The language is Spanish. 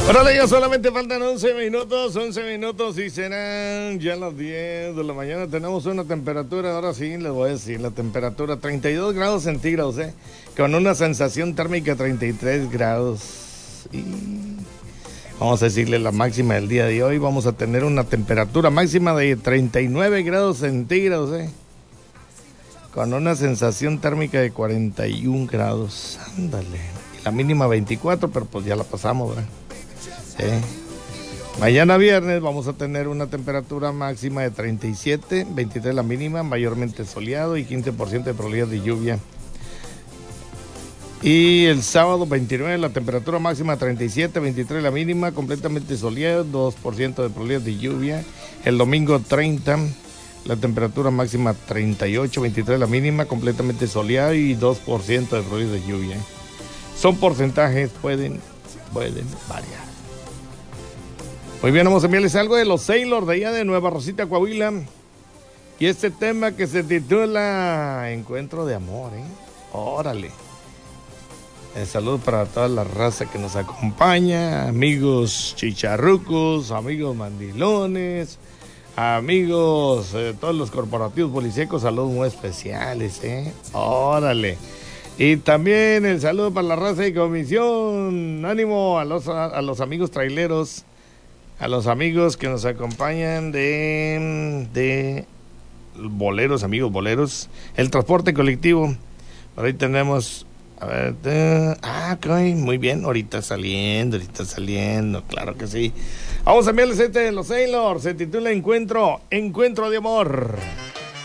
Órale, ya solamente faltan 11 minutos y serán ya las 10 de la mañana. Tenemos una temperatura, ahora sí les voy a decir, la temperatura 32 grados centígrados, con una sensación térmica 33 grados. Y vamos a decirle la máxima del día de hoy, vamos a tener una temperatura máxima de 39 grados centígrados, con una sensación térmica de 41 grados. Ándale. Y la mínima 24, pero pues ya la pasamos, ¿verdad? Mañana viernes vamos a tener una temperatura máxima de 37, 23 la mínima, mayormente soleado y 15% de probabilidad de lluvia. Y el sábado 29 la temperatura máxima 37, 23 la mínima, completamente soleado, 2% de probabilidad de lluvia. El domingo 30 la temperatura máxima 38, 23 la mínima, completamente soleado y 2% de probabilidad de lluvia. Son porcentajes, pueden variar. Muy bien, vamos a enviarles algo de los Sailors de allá de Nueva Rosita, Coahuila. Y este tema que se titula Encuentro de Amor, Órale. Saludo para toda la raza que nos acompaña, amigos chicharrucos, amigos mandilones, amigos todos los corporativos policíacos, saludos muy especiales, Órale. Y también el saludo para la raza de comisión, ánimo a los amigos traileros, a los amigos que nos acompañan de boleros, amigos boleros, el transporte colectivo. Por ahí tenemos, a ver, okay, muy bien, ahorita saliendo, claro que sí. Vamos a enviarles este de los Sailors, se titula Encuentro de Amor.